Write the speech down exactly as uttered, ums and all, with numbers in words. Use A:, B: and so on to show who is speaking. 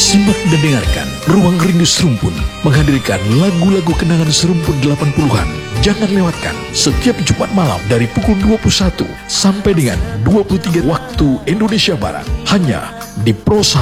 A: Simak dan dengarkan Ruang Rindu Serumpun menghadirkan lagu-lagu kenangan serumpun delapan puluhan. Jangan lewatkan setiap Jumat malam dari pukul dua puluh satu sampai dengan dua puluh tiga waktu Indonesia Barat. Hanya di Pro satu